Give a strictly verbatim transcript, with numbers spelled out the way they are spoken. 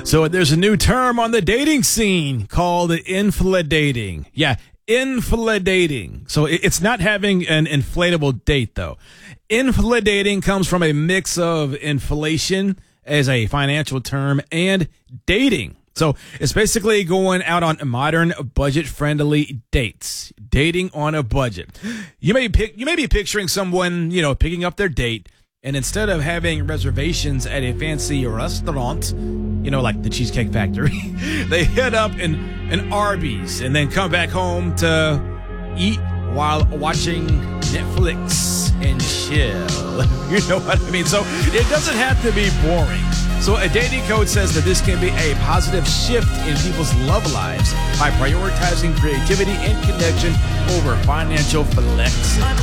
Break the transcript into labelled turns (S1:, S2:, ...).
S1: So there's a new term on the dating scene called infladating. Yeah, infladating. So it's not having an inflatable date, though. Infladating comes from a mix of inflation as a financial term and dating. So it's basically going out on modern budget-friendly dates, dating on a budget. You may pick, you may be picturing someone, you know, picking up their date, and instead of having reservations at a fancy restaurant, you know, like the Cheesecake Factory, they head up in an Arby's and then come back home to eat while watching Netflix and chill. You know what I mean? So it doesn't have to be boring. So a dating code says that this can be a positive shift in people's love lives by prioritizing creativity and connection over financial flex.